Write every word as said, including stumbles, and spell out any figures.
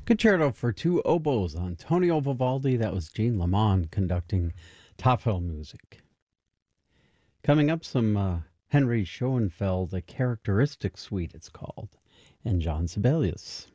Concerto for two oboes, Antonio Vivaldi. That was Jean Lamont conducting Tafel music. Coming up, some uh, Henry Schoenfeld, a characteristic suite, it's called, and John Sibelius.